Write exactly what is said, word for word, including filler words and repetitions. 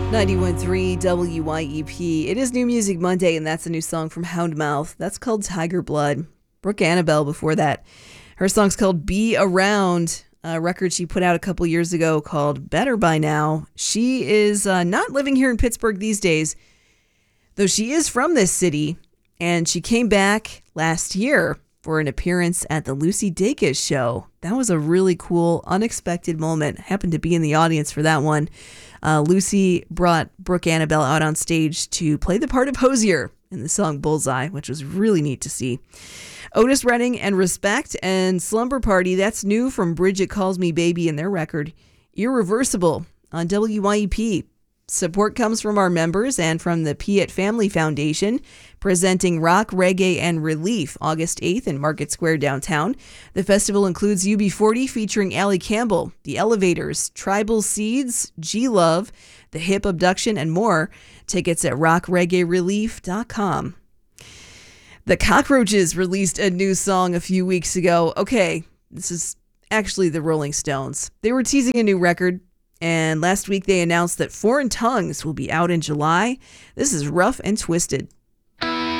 ninety-one point three W Y E P. It is New Music Monday, and that's a new song from Houndmouth. That's called Tiger Blood. Brooke Annabelle before that. Her song's called Be Around, a record she put out a couple years ago called Better By Now. She is uh, not living here in Pittsburgh these days, though she is from this city, and she came back last year for an appearance at the Lucy Dacus show. That was a really cool, unexpected moment. Happened to be in the audience for that one. Uh, Lucy brought Brooke Annabelle out on stage to play the part of Hosier in the song Bullseye, which was really neat to see. Otis Redding and Respect and Slumber Party, that's new from Bridget Calls Me Baby and their record Irreversible on W Y E P. Support comes from our members and from the Piatt Family Foundation, presenting Rock, Reggae, and Relief August eighth in Market Square downtown. The festival includes U B forty featuring Allie Campbell, The Elevators, Tribal Seeds, G-Love, The Hip Abduction, and more. Tickets at rock reggae relief dot com. The Cockroaches released a new song a few weeks ago. Okay, this is actually the Rolling Stones. They were teasing a new record, and last week they announced that Foreign Tongues will be out in July. This is Rough and Twisted.